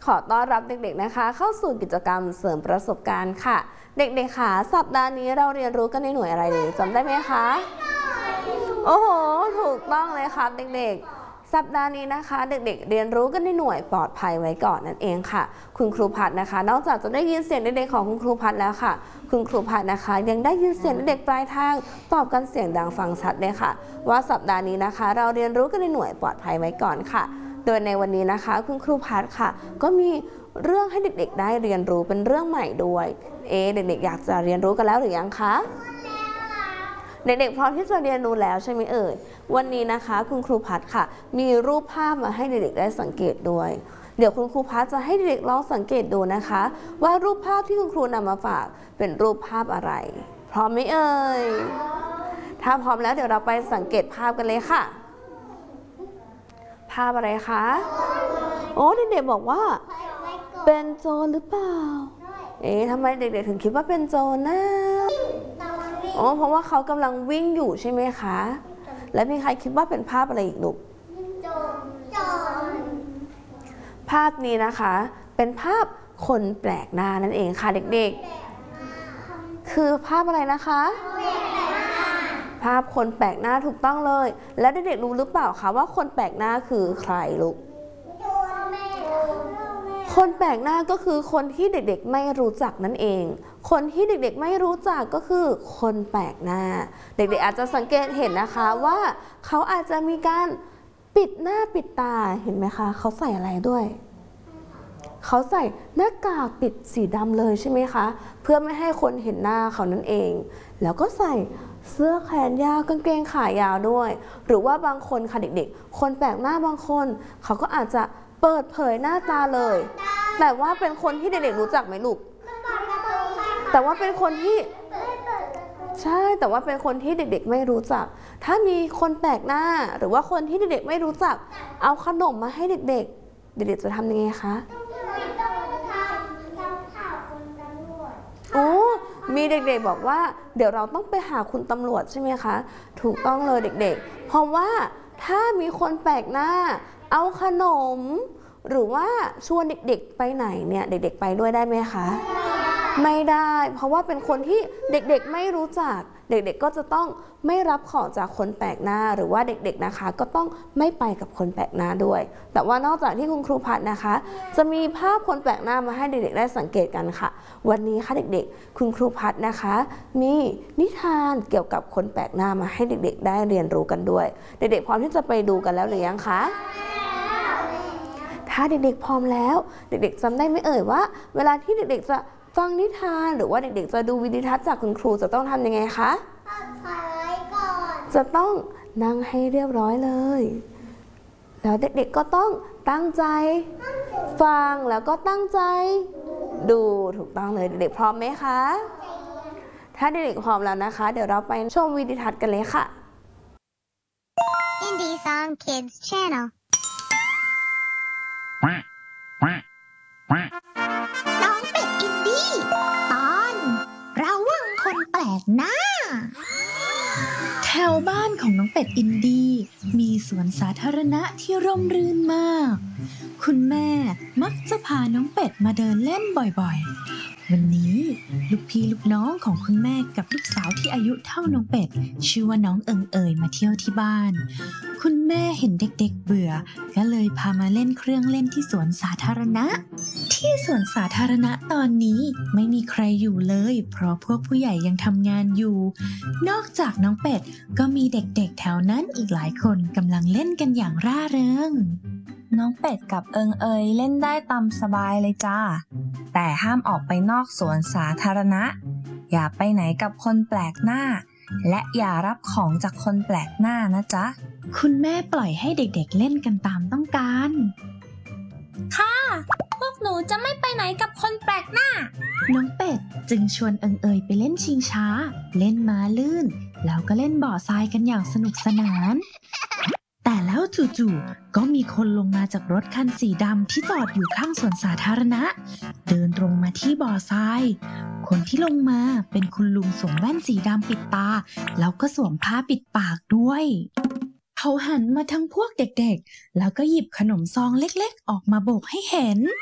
อต้อนรับเด็กๆนะคะเข้าสู่กิจกรรมเสริมประสบการณ์ค่ะเด็กๆค่ะสัปดาห์นี้เราเรียนรู้กันในหน่วยอะไรดีจำได้ไหมคะโอ้โหถูกต้องเลยครับเด็กๆสัปดาห์นี้นะคะเด็กๆเรียนรู้กันในหน่วยปลอดภัยไว้ก่อนนั่นเองค่ะคุณครูพัดนะคะนอกจากจะได้ยินเสียงเด็กๆของคุณครูพัดแล้วค่ะคุณครูพัดนะคะยังได้ยินเสียงเด็กปลายทางตอบกันเสียงดังฟังชัดเลยค่ะว่าสัปดาห์นี้นะคะเราเรียนรู้กันในหน่วยปลอดภัยไว้ก่อนค่ะโดยในวันนี้นะคะคุณครูพัดค่ะก็มีเรื่องให้เด็กๆได้เรียนรู้เป็นเรื่องใหม่ด้วยเด็กๆอยากจะเรียนรู้กันแล้วหรือยังคะเด็กๆพร้อมที่จะเรียนรู้แล้วใช่ไหมวันนี้นะคะคุณครูพัดค่ะมีรูปภาพมาให้เด็กๆได้สังเกตด้วยเดี๋ยวคุณครูพัดจะให้เด็กๆลองสังเกตดูนะคะว่ารูปภาพที่คุณครูนำมาฝากเป็นรูปภาพอะไรพร้อมไหมถ้าพร้อมแล้วเดี๋ยวเราไปสังเกตภาพกันเลยค่ะภาพอะไรคะโอ้เด็กๆบอกว่าเป็นโจรหรือเปล่าทำไมเด็กๆถึงคิดว่าเป็นโจรนะเพราะว่าเขากำลังวิ่งอยู่ใช่ไหมคะและมีใครคิดว่าเป็นภาพอะไรอีกลูกภาพนี้นะคะเป็นภาพคนแปลกหน้านั่นเองค่ะเด็กๆคือภาพอะไรนะคะภาพคนแปลกหน้าถูกต้องเลยและเด็กๆรู้หรือเปล่าคะว่าคนแปลกหน้าคือใครลูกคนแปลกหน้าก็คือคนที่เด็กๆไม่รู้จักนั่นเองคนที่เด็กๆไม่รู้จักก็คือคนแปลกหน้าเด็กๆอาจจะสังเกตเห็นนะคะว่าเขาอาจจะมีการปิดหน้าปิดตาเห็นไหมคะเขาใส่อะไรด้วยเขาใส่หน้ากากปิดสีดำเลยใช่ไหมคะเพื่อไม่ให้คนเห็นหน้าเขานั่นเองแล้วก็ใส่เสื้อแขนยาวกางเกงขายาวด้วยหรือว่าบางคนค่ะเด็กๆคนแปลกหน้าบางคนเขาก็อาจจะเปิดเผยหน้าตาเลยแต่ว่าเป็นคนที่เด็กๆรู้จักไหมลูกแต่ว่าเป็นคนที่ใช่แต่ว่าเป็นคนที่เด็กๆไม่รู้จักถ้ามีคนแปลกหน้าหรือว่าคนที่เด็กๆไม่รู้จักเอาขนมมาให้เด็กๆเด็กๆจะทำยังไงคะมีเด็กๆบอกว่าเดี๋ยวเราต้องไปหาคุณตำรวจใช่ไหมคะถูกต้องเลยเด็กๆเพราะว่าถ้ามีคนแปลกหน้าเอาขนมหรือว่าชวนเด็กๆไปไหนเนี่ยเด็กๆไปด้วยได้ไหมคะไม่ได้เพราะว่าเป็นคนที่เด็กๆไม่รู้จักเด็กๆก็จะต้องไม่รับของจากคนแปลกหน้าหรือว่าเด็กๆนะคะก็ต้องไม่ไปกับคนแปลกหน้าด้วยแต่ว่านอกจากที่คุณครูพัดนะคะจะมีภาพคนแปลกหน้ามาให้เด็กๆได้สังเกตกันค่ะวันนี้ค่ะเด็กๆคุณครูพัดนะคะมีนิทานเกี่ยวกับคนแปลกหน้ามาให้เด็กๆได้เรียนรู้กันด้วยเด็กๆพร้อมที่จะไปดูกันแล้วหรือยังคะถ้าเด็กๆพร้อมแล้วเด็กๆจำได้ไหมว่าเวลาที่เด็กๆจะฟังนิทานหรือว่าเด็กๆจะดูวิดีทัศน์จากคุณครูจะต้องทำยังไงคะจะต้องนั่งให้เรียบร้อยเลยแล้วเด็กๆก็ต้องตั้งใจฟังแล้วก็ตั้งใจดูถูกต้องเลยเด็กๆพร้อมไหมคะถ้าเด็กๆพร้อมแล้วนะคะเดี๋ยวเราไปชมวิดีทัศน์กันเลยค่ะ Indie Song Kids Channelน้องเป็ดอินดี้ตอนระวังคนแปลกหน้าแถวบ้านของน้องเป็ดอินดี้มีสวนสาธารณะที่ร่มรื่นมากคุณแม่มักจะพาน้องเป็ดมาเดินเล่นบ่อยๆวันนี้ลูกพี่ลูกน้องของคุณแม่กับลูกสาวที่อายุเท่าน้องเป็ดชื่อว่าน้องเอิงเอยมาเที่ยวที่บ้านคุณแม่เห็นเด็กๆเบื่อก็เลยพามาเล่นเครื่องเล่นที่สวนสาธารณะที่สวนสาธารณะตอนนี้ไม่มีใครอยู่เลยเพราะพวกผู้ใหญ่ยังทำงานอยู่นอกจากน้องเป็ดก็มีเด็กๆแถวนั้นอีกหลายคนกำลังเล่นกันอย่างร่าเริงน้องเป็ดกับเอิงเอยเล่นได้ตามสบายเลยจ้าแต่ห้ามออกไปนอกสวนสาธารณะอย่าไปไหนกับคนแปลกหน้าและอย่ารับของจากคนแปลกหน้านะจ๊ะคุณแม่ปล่อยให้เด็กๆเล่นกันตามต้องการค่ะพวกหนูจะไม่ไปไหนกับคนแปลกหน้าน้องเป็ดจึงชวนเอิงเอยไปเล่นชิงช้าเล่นม้าลื่นแล้วก็เล่นบ่อทรายกันอย่างสนุกสนานแต่แล้วจู่ๆก็มีคนลงมาจากรถคันสีดำที่จอดอยู่ข้างสวนสาธารณะเดินตรงมาที่บ่อทรายคนที่ลงมาเป็นคุณลุงสวมแว่นสีดำปิดตาแล้วก็สวมผ้าปิดปากด้วยเขาหันมาทั้งพวกเด็กๆแล้วก็หยิบขนมซองเล็กๆออกมาโบกให้เห็น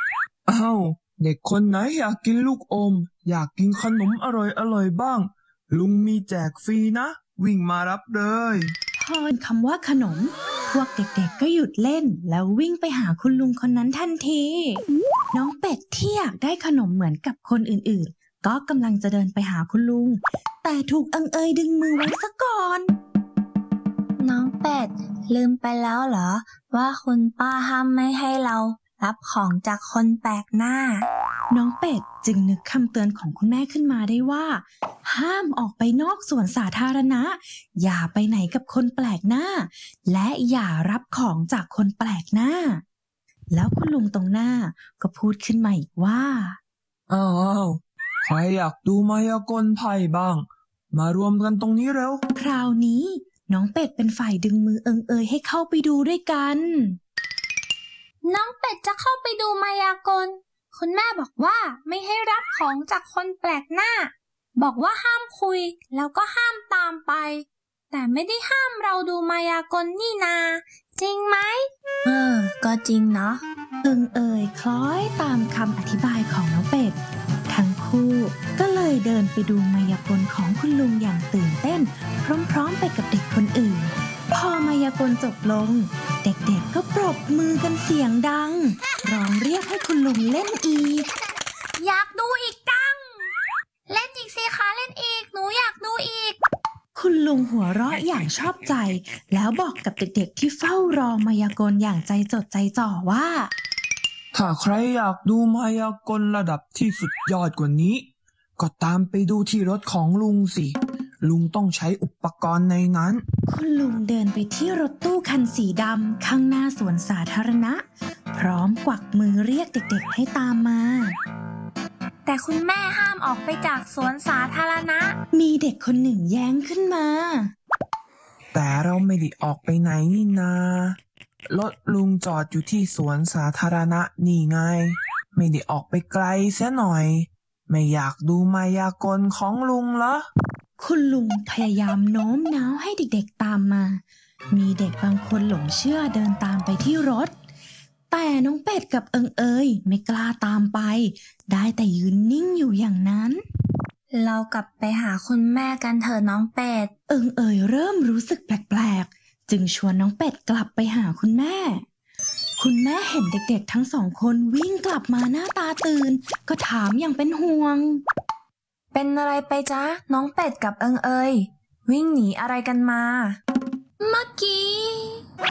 อ้าวเด็กคนไหนอยากกินลูกอมอยากกินขนมอร่อยบ้างลุงมีแจกฟรีนะวิ่งมารับเลยพอคำว่าขนม พวกเด็กๆก็หยุดเล่นแล้ววิ่งไปหาคุณลุงคนนั้นทันที น้องเป็ดที่อยากได้ขนมเหมือนกับคนอื่นๆก็กำลังจะเดินไปหาคุณลุงแต่ถูกเอิงเอยดึงมือไว้ซะก่อนน้องเป็ดลืมไปแล้วเหรอว่าคุณป้าห้ามไม่ให้เรารับของจากคนแปลกหน้าน้องเป็ดจึงนึกคำเตือนของคุณแม่ขึ้นมาได้ว่า ห้ามออกไปนอกสวนสาธารณะอย่าไปไหนกับคนแปลกหน้าและอย่ารับของจากคนแปลกหน้าแล้วคุณลุงตรงหน้าก็พูดขึ้นมาอีกว่าอ้าวใครอยากดูมายากลไพ่บ้าง มารวมกันตรงนี้เร็วคราวนี้น้องเป็ดเป็นฝ่ายดึงมือเอิงเอยให้เข้าไปดูด้วยกันน้องเป็ดจะเข้าไปดูมายากลคุณแม่บอกว่าไม่ให้รับของจากคนแปลกหน้าบอกว่าห้ามคุยแล้วก็ห้ามตามไปแต่ไม่ได้ห้ามเราดูมายากลนี่นาจริงไหมก็จริงเนาะเอิงเอยคล้อยตามคำอธิบายของน้องเป็ดทั้งคู่ก็เลยเดินไปดูมายากลของคุณลุงอย่างตื่นเต้นพร้อมๆไปกับเด็กคนอื่นพอมายากลจบลงเด็กๆก็ปรบมือกันเสียงดังร้องเรียกให้คุณลุงเล่นอีกอยากดูอีกจังเล่นอีกสิคะเล่นอีกหนูอยากดูอีกคุณลุงหัวเราะอย่างชอบใจแล้วบอกกับเด็กๆที่เฝ้ารอมายากลอย่างใจจดใจจ่อว่าถ้าใครอยากดูมายากลระดับที่สุดยอดกว่านี้ ก็ตามไปดูที่รถของลุงสิ ลุงต้องใช้อุปกรณ์ในนั้นคุณลุงเดินไปที่รถตู้คันสีดำข้างหน้าสวนสาธารณะพร้อมกวักมือเรียกเด็กๆให้ตามมาแต่คุณแม่ห้ามออกไปจากสวนสาธารณะมีเด็กคนหนึ่งแย้งขึ้นมาแต่เราไม่ได้ออกไปไหนนี่นารถลุงจอดอยู่ที่สวนสาธารณะนี่ไง ไม่ได้ออกไปไกลเสียหน่อย ไม่อยากดูมายากลของลุงเหรอคุณลุงพยายามโน้มน้าวให้เด็กๆตามมา มีเด็กบางคนหลงเชื่อเดินตามไปที่รถ แต่น้องเป็ดกับเอิงเอยไม่กล้าตามไป ได้แต่ยืนนิ่งอยู่อย่างนั้นเรากลับไปหาคุณแม่กันเถอะน้องเป็ดเอิงเอยเริ่มรู้สึกแปลกๆ จึงชวนน้องเป็ดกลับไปหาคุณแม่ คุณแม่เห็นเด็กๆทั้งสองคนวิ่งกลับมาหน้าตาตื่น ก็ถามอย่างเป็นห่วงเป็นอะไรไปจ๊ะน้องเป็ดกับเอิงเอยวิ่งหนีอะไรกันมา เมื่อกี้